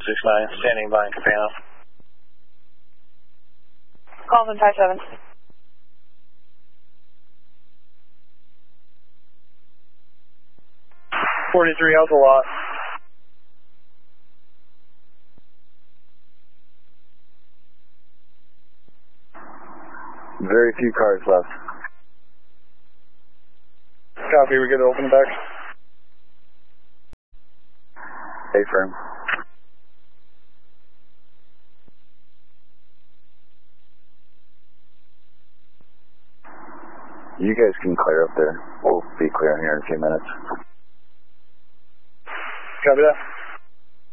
269, standing by in Capano. Calls in 57. .43 out the lot. Very few cars left. Copy, we good to open the back. A-firm. You guys can clear up there. We'll be clear here in a few minutes. Copy that.